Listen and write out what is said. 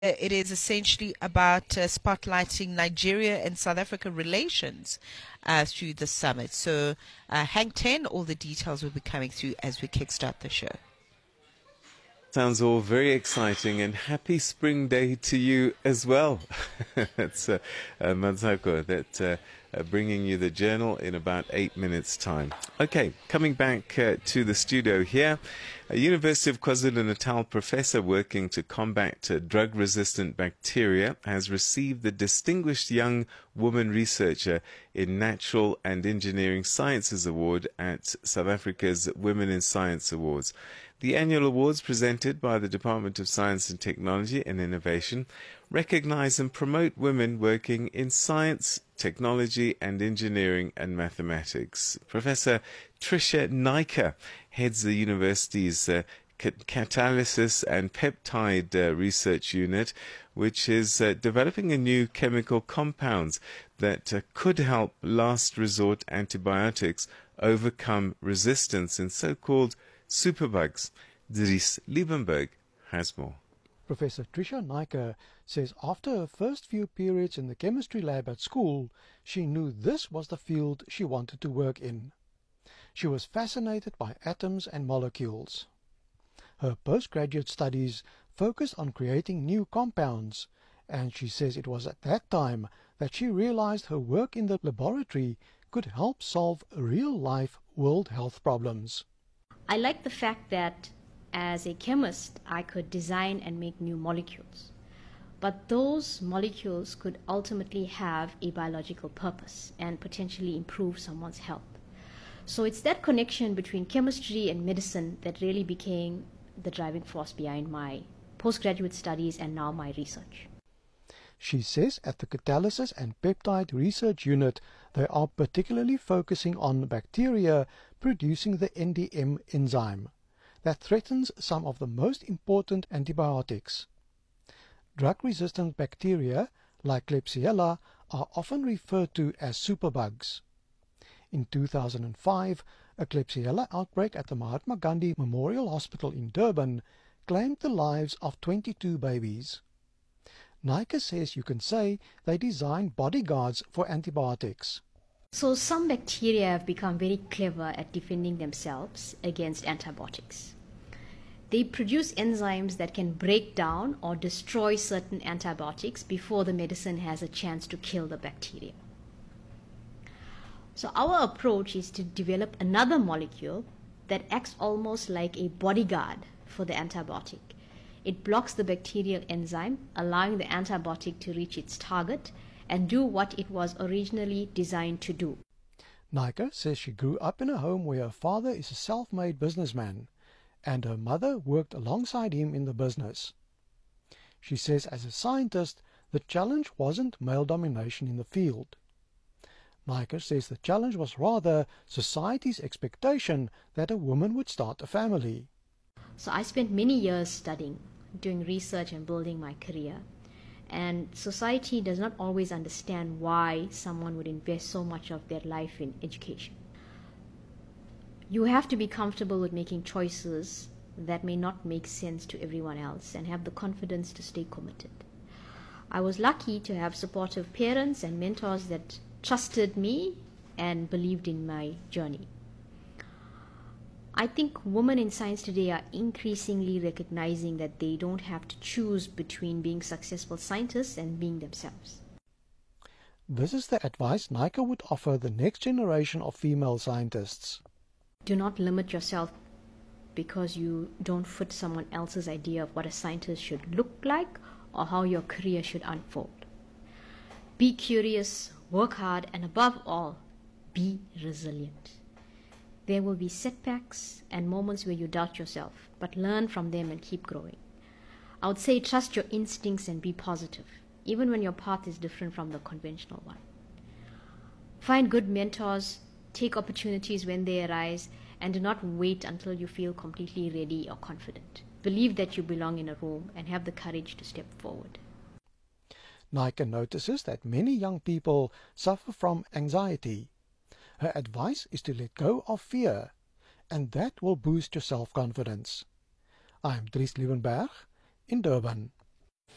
It is essentially about spotlighting Nigeria and South Africa relations through the summit. So, hang 10, all the details will be coming through as we kickstart the show. Sounds all very exciting, and happy spring day to you as well. That's Manzako, that bringing you the journal in about 8 minutes' time. Okay, coming back to the studio here, a University of KwaZulu-Natal professor working to combat drug-resistant bacteria has received the Distinguished Young Woman Researcher in Natural and Engineering Sciences Award at South Africa's Women in Science Awards. The annual awards presented by the Department of Science and Technology and Innovation recognize and promote women working in science, technology and engineering and mathematics. Professor Tricia Naicker heads the university's Catalysis and Peptide Research Unit, which is developing a new chemical compounds that could help last resort antibiotics overcome resistance in so-called superbugs. Dries Liebenberg has more. Professor Tricia Naicker says after her first few periods in the chemistry lab at school, she knew this was the field she wanted to work in. She was fascinated by atoms and molecules. Her postgraduate studies focused on creating new compounds, and she says it was at that time that she realized her work in the laboratory could help solve real-life world health problems. I like the fact that as a chemist I could design and make new molecules. But those molecules could ultimately have a biological purpose and potentially improve someone's health. So it's that connection between chemistry and medicine that really became the driving force behind my postgraduate studies and now my research. She says at the Catalysis and Peptide Research Unit they are particularly focusing on bacteria producing the NDM enzyme that threatens some of the most important antibiotics. Drug-resistant bacteria like Klebsiella are often referred to as superbugs. In 2005, a Klebsiella outbreak at the Mahatma Gandhi Memorial Hospital in Durban claimed the lives of 22 babies. Naicker says you can say they design bodyguards for antibiotics. So some bacteria have become very clever at defending themselves against antibiotics. They produce enzymes that can break down or destroy certain antibiotics before the medicine has a chance to kill the bacteria. So our approach is to develop another molecule that acts almost like a bodyguard for the antibiotic. It blocks the bacterial enzyme, allowing the antibiotic to reach its target and do what it was originally designed to do. Naicker says she grew up in a home where her father is a self-made businessman and her mother worked alongside him in the business. She says as a scientist, the challenge wasn't male domination in the field. Naicker says the challenge was rather society's expectation that a woman would start a family. So I spent many years studying, doing research and building my career. And society does not always understand why someone would invest so much of their life in education. You have to be comfortable with making choices that may not make sense to everyone else and have the confidence to stay committed. I was lucky to have supportive parents and mentors that trusted me and believed in my journey. I think women in science today are increasingly recognizing that they don't have to choose between being successful scientists and being themselves. This is the advice Naicker would offer the next generation of female scientists. Do not limit yourself because you don't fit someone else's idea of what a scientist should look like or how your career should unfold. Be curious, work hard, and above all, be resilient. There will be setbacks and moments where you doubt yourself, but learn from them and keep growing. I would say trust your instincts and be positive, even when your path is different from the conventional one. Find good mentors, take opportunities when they arise, and do not wait until you feel completely ready or confident. Believe that you belong in a room and have the courage to step forward. Naicker notices that many young people suffer from anxiety. Her advice is to let go of fear, and that will boost your self-confidence. I am Dries Liebenberg in Durban.